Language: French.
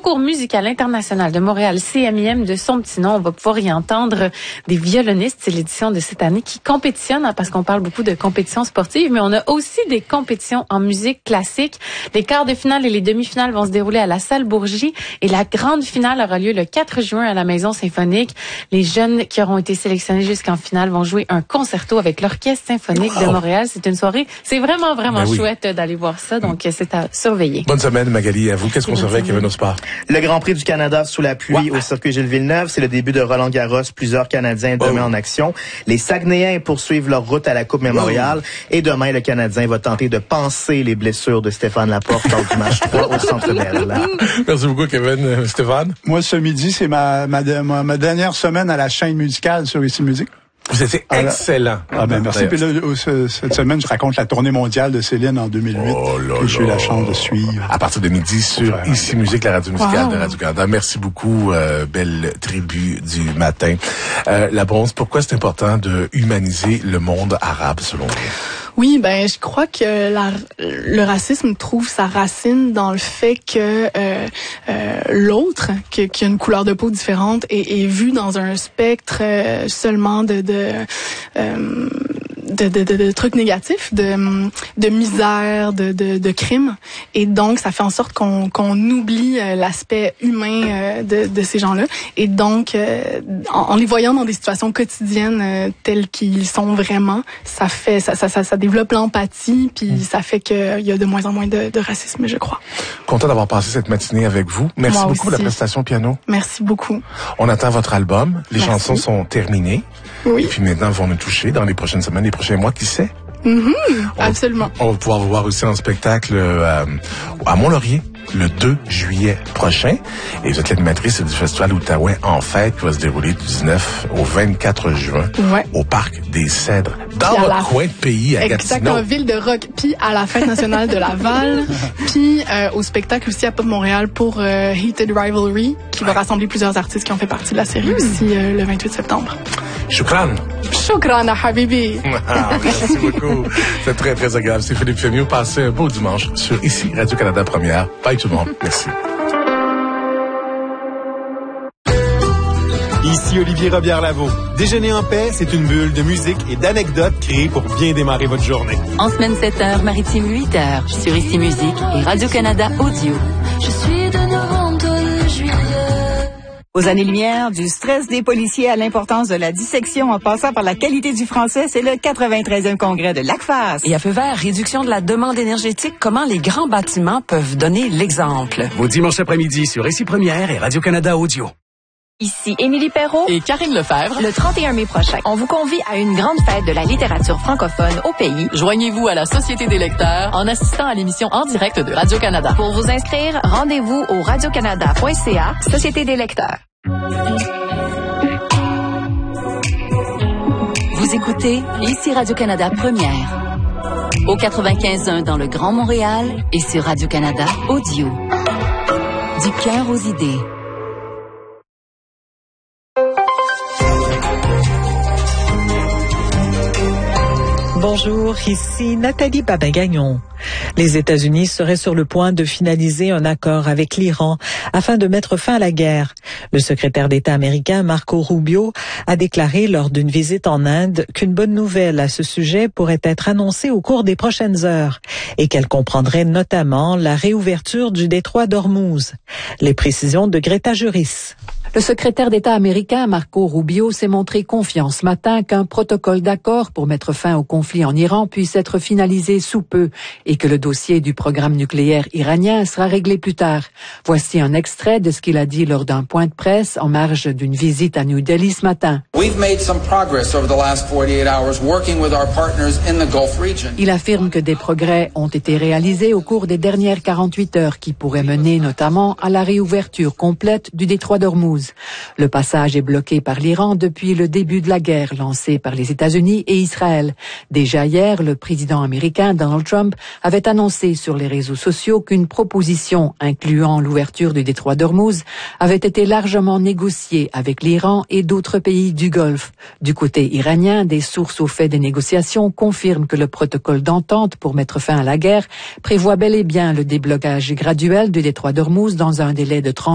concours musical international de Montréal, CMIM de son petit nom. On va pouvoir y entendre des violonistes. C'est l'édition de cette année qui compétitionne, parce qu'on parle beaucoup de compétitions sportives, mais on a aussi des compétitions en musique classique. Les quarts de finale et les demi-finales vont se dérouler à la salle Bourgie et la grande finale aura lieu le 4 juin à la Maison Symphonique. Les jeunes qui auront été sélectionnés jusqu'en finale vont jouer un concerto avec l'Orchestre Symphonique de Montréal. C'est une soirée, c'est vraiment chouette d'aller voir ça, donc c'est à surveiller. Bonne semaine Magali, à vous. Qu'est-ce qu'on surveille, Kevin au sport? Le Grand Prix du Canada sous la pluie au circuit Gilles Villeneuve, c'est le début de Roland Garros. Plusieurs Canadiens demain en action. Les Saguenayens poursuivent leur route à la Coupe Mémorial et demain le Canadien va tenter de panser les blessures de Stéphane Laporte lors du match 3 au Centre Bell. Merci beaucoup Kevin. Stéphane? Moi ce midi, c'est ma dernière semaine à la chaîne musicale sur Ici Musique. Vous étiez excellent. Merci. Puis là, cette semaine, je raconte la tournée mondiale de Céline en 2008 que j'ai eu la chance de suivre. À partir de midi sur Ici Musique, la radio musicale de Radio-Canada. Merci beaucoup, belle tribu du matin. La Bronze, pourquoi c'est important de humaniser le monde arabe, selon vous? Oui, je crois que le racisme trouve sa racine dans le fait que l'autre, qui a une couleur de peau différente, est vu dans un spectre seulement de trucs négatifs, de misère, de crimes, et donc ça fait en sorte qu'on oublie l'aspect humain de ces gens-là, et donc en les voyant dans des situations quotidiennes telles qu'ils sont vraiment, ça développe l'empathie, puis ça fait qu'il y a de moins en moins de racisme, je crois. Content d'avoir passé cette matinée avec vous. Merci beaucoup pour la prestation piano. Merci beaucoup. On attend votre album. Les chansons sont terminées. Oui. Et puis maintenant, vont nous toucher dans les prochaines semaines, les prochains mois, qui sait? Absolument. On va pouvoir vous voir aussi en spectacle à Mont-Laurier le 2 juillet prochain. Et vous êtes l'animatrice du Festival Outaouais en fête qui va se dérouler du 19 au 24 juin au Parc des Cèdres, dans votre coin de pays à Gatineau. Exactement, ville de rock, puis à la Fête nationale de Laval, puis au spectacle aussi à Pop Montréal pour Heated Rivalry, qui va rassembler plusieurs artistes qui ont fait partie de la série aussi le 28 septembre. Shukran. Shukran à Habibi. Merci beaucoup. C'est très, très agréable. C'est Philippe Fémieux. Passez un beau dimanche sur Ici Radio-Canada Première. Bye tout le monde. Merci. Ici Olivier Robillard-Lavaux. Déjeuner en paix, c'est une bulle de musique et d'anecdotes créées pour bien démarrer votre journée. En semaine 7h, maritime 8h, sur Ici Musique et Radio-Canada Audio. Je suis de novembre à juillet. Aux années-lumière, du stress des policiers à l'importance de la dissection en passant par la qualité du français, c'est le 93e congrès de l'ACFAS. Et à feu vert, réduction de la demande énergétique, comment les grands bâtiments peuvent donner l'exemple. Vos dimanches après-midi sur Ici Première et Radio-Canada Audio. Ici Émilie Perrault et Karine Lefebvre. Le 31 mai prochain, on vous convie à une grande fête de la littérature francophone au pays. Joignez-vous à la Société des lecteurs en assistant à l'émission en direct de Radio-Canada. Pour vous inscrire, rendez-vous au radiocanada.ca, Société des lecteurs. Vous écoutez Ici Radio-Canada Première. Au 95.1 dans le Grand Montréal et sur Radio-Canada Audio. Du cœur aux idées. Bonjour, ici Nathalie Babin-Gagnon. Les États-Unis seraient sur le point de finaliser un accord avec l'Iran afin de mettre fin à la guerre. Le secrétaire d'État américain Marco Rubio a déclaré lors d'une visite en Inde qu'une bonne nouvelle à ce sujet pourrait être annoncée au cours des prochaines heures et qu'elle comprendrait notamment la réouverture du détroit d'Ormuz. Les précisions de Greta Juris. Le secrétaire d'État américain Marco Rubio s'est montré confiant ce matin qu'un protocole d'accord pour mettre fin au conflit en Iran puisse être finalisé sous peu et que le dossier du programme nucléaire iranien sera réglé plus tard. Voici un extrait de ce qu'il a dit lors d'un point de presse en marge d'une visite à New Delhi ce matin. Il affirme que des progrès ont été réalisés au cours des dernières 48 heures qui pourraient mener notamment à la réouverture complète du détroit d'Ormuz. Le passage est bloqué par l'Iran depuis le début de la guerre lancée par les États-Unis et Israël. Déjà hier, le président américain Donald Trump avait annoncé sur les réseaux sociaux qu'une proposition incluant l'ouverture du détroit d'Ormuz avait été largement négociée avec l'Iran et d'autres pays du Golfe. Du côté iranien, des sources au fait des négociations confirment que le protocole d'entente pour mettre fin à la guerre prévoit bel et bien le déblocage graduel du détroit d'Ormuz dans un délai de 30